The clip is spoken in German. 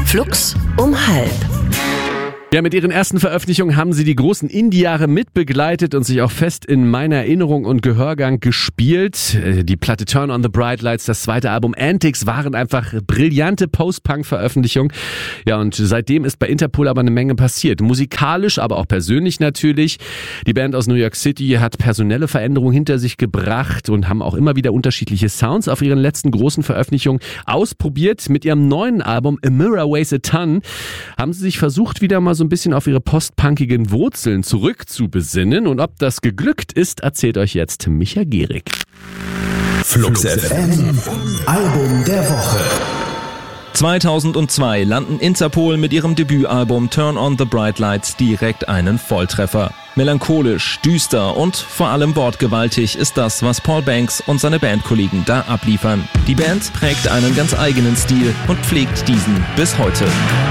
Flux um 12:30. Ja, mit ihren ersten Veröffentlichungen haben sie die großen Indie-Jahre mitbegleitet und sich auch fest in meiner Erinnerung und Gehörgang gespielt. Die Platte Turn on the Bright Lights, das zweite Album Antics waren einfach brillante Post-Punk-Veröffentlichungen. Ja, und seitdem ist bei Interpol aber eine Menge passiert. Musikalisch, aber auch persönlich natürlich. Die Band aus New York City hat personelle Veränderungen hinter sich gebracht und haben auch immer wieder unterschiedliche Sounds auf ihren letzten großen Veröffentlichungen ausprobiert. Mit ihrem neuen Album A Mirror Weighs a Ton haben sie sich versucht, wieder mal so ein bisschen auf ihre postpunkigen Wurzeln zurückzubesinnen. Und ob das geglückt ist, erzählt euch jetzt Micha Gehrig. Flux FM, Album der Woche. 2002 landen Interpol mit ihrem Debütalbum Turn on the Bright Lights direkt einen Volltreffer. Melancholisch, düster und vor allem wortgewaltig ist das, was Paul Banks und seine Bandkollegen da abliefern. Die Band prägt einen ganz eigenen Stil und pflegt diesen bis heute.